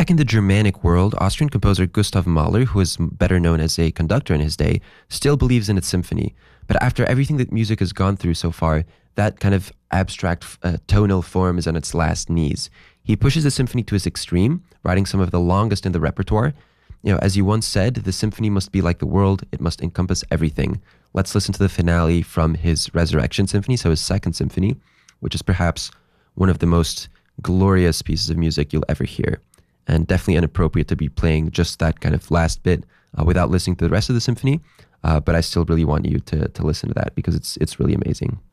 back in the Germanic world, Austrian composer Gustav Mahler, who is better known as a conductor in his day, still believes in its symphony. But after everything that music has gone through so far, that kind of abstract tonal form is on its last knees. He pushes the symphony to its extreme, writing some of the longest in the repertoire. As you once said, the symphony must be like the world, it must encompass everything. Let's listen to the finale from his Resurrection Symphony, so his second symphony, which is perhaps one of the most glorious pieces of music you'll ever hear. And definitely inappropriate to be playing just that kind of last bit without listening to the rest of the symphony. But I still really want you to listen to that because it's really amazing.